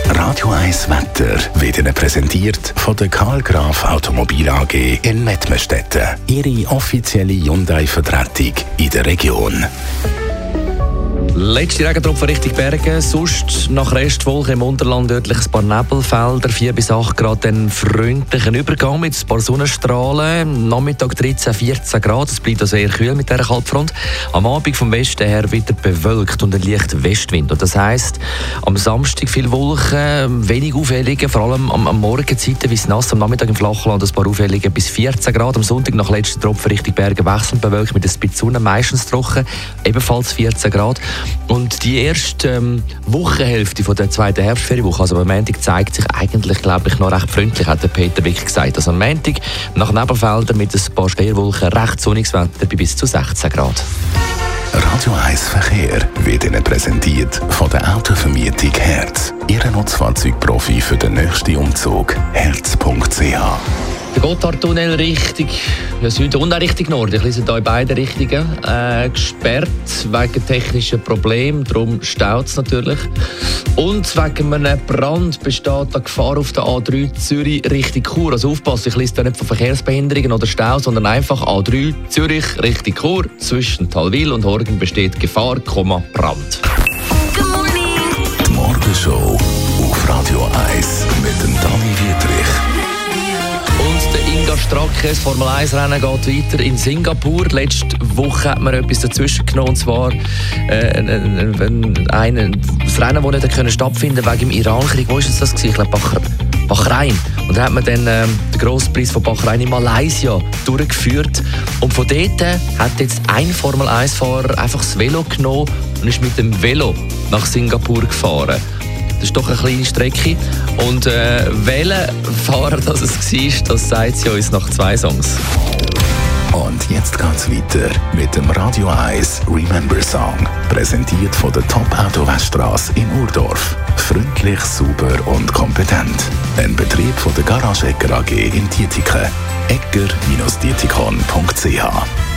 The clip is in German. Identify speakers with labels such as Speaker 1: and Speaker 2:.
Speaker 1: Radio 1 Wetter wird Ihnen präsentiert von der Karl Graf Automobil AG in Mettmerstetten. Ihre offizielle Hyundai-Vertretung in der Region.
Speaker 2: Letzte Regentropfen Richtung Berge, sonst nach Restwolken im Unterland örtlich ein paar Nebelfelder, 4 bis 8 Grad, dann freundlichen Übergang mit ein paar Sonnenstrahlen, Nachmittag 13, 14 Grad, es bleibt also eher kühl mit dieser Kaltfront. Am Abend vom Westen her wieder bewölkt und ein leichter Westwind. Und das heisst, am Samstag viel Wolken, wenig Aufhellungen, vor allem am Morgenzeiten wie es nass, am Nachmittag im Flachland ein paar Aufhellungen bis 14 Grad, am Sonntag nach letzten Tropfen Richtung Berge wechselnd bewölkt mit ein bisschen Sonne, meistens trocken, ebenfalls 14 Grad. Und die erste Wochenhälfte von der zweiten Herbstferienwoche, also am Montag, zeigt sich eigentlich, glaube ich, noch recht freundlich, hat der Peter Wick gesagt. Also am Montag nach Nebelfeldern mit ein paar Sternwolken recht sonniges Wetter bei bis zu 16 Grad.
Speaker 1: Radio 1 Verkehr wird Ihnen präsentiert von der Autovermietung Herz. Ihr Nutzfahrzeugprofi für den nächsten Umzug. Herz.ch.
Speaker 2: Der Gotthardtunnel Richtung Süden und auch Richtung Norden. Ich lese hier in beide Richtungen. Gesperrt wegen technischen Problemen, darum staut es natürlich. Und wegen einem Brand besteht die Gefahr auf der A3 Zürich Richtung Chur. Also aufpassen, ich lese hier nicht von Verkehrsbehinderungen oder Stau, sondern einfach A3 Zürich Richtung Chur. Zwischen Talwil und Horgen besteht Gefahr, Brand.
Speaker 1: Die Morgenshow auf Radio 1 mit dem Dani Wietrich.
Speaker 2: Und der Inga Strackes Formel 1-Rennen geht weiter in Singapur. Letzte Woche hat man etwas dazwischen genommen, und zwar das Rennen, das nicht stattfinden konnte wegen dem Iran-Krieg. Wo war das? Ich glaube, Bahrain. Und da hat man dann den Grosspreis von Bahrain in Malaysia durchgeführt. Und von dort hat jetzt ein Formel 1-Fahrer einfach das Velo genommen und ist mit dem Velo nach Singapur gefahren. Das ist doch eine kleine Strecke. Und welcher Fahrer das war, das sagt sie uns nach 2 Songs.
Speaker 1: Und jetzt geht's weiter mit dem Radio 1 Remember Song. Präsentiert von der Top-Auto Weststrasse in Urdorf. Freundlich, sauber und kompetent. Ein Betrieb von der Garage Egger AG in Dietiken. egger-dietikon.ch